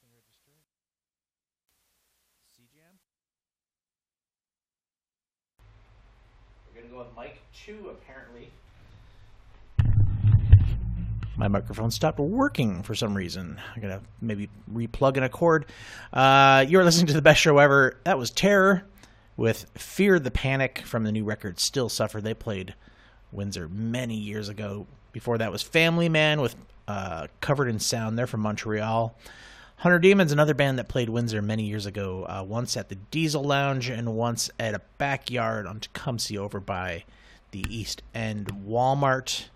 We're going to go with mic 2, apparently. My microphone stopped working for some reason. I'm going to maybe replug in a cord. You're listening to the best show ever. That was Terror with Fear the Panic from the new record Still Suffer. They played Windsor many years ago. Before that was Family Man with Covered in Sound. They're from Montreal. Hunter Demons, another band that played Windsor many years ago, once at the Diesel Lounge and once at a backyard on Tecumseh over by the East End Walmart.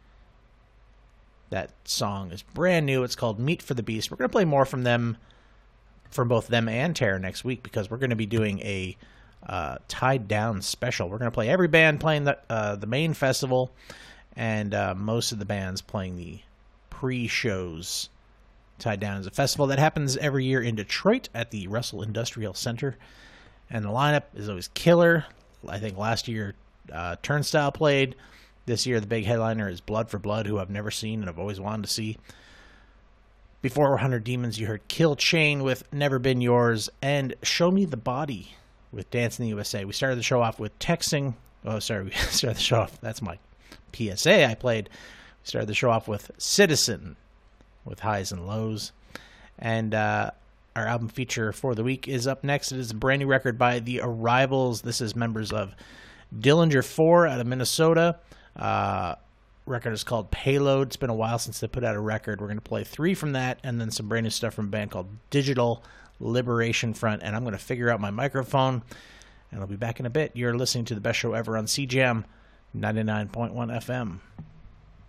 That song is brand new. It's called Meat for the Beast. We're going to play more from both them and Terror next week because we're going to be doing a Tied Down special. We're going to play every band playing the main festival and most of the bands playing the pre-shows. Tied Down is a festival that happens every year in Detroit at the Russell Industrial Center. And the lineup is always killer. I think last year Turnstile played. This year the big headliner is Blood for Blood, who I've never seen and I've always wanted to see. Before Hunter Demons, you heard Kill Chain with Never Been Yours and Show Me the Body with Dance in the USA. We started the show off with Texting. Oh, sorry, we started the show off. That's my PSA I played. We started the show off with Citizen with Highs and Lows. And our album feature for the week is up next. It is a brand new record by The Arrivals. This is members of Dillinger 4 out of Minnesota. Record is called Payload. It's been a while since they put out a record. We're going to play 3 from that and then some brand new stuff from a band called Digital Liberation Front. And I'm going to figure out my microphone, and I'll be back in a bit. You're listening to the best show ever on CJAM 99.1 FM.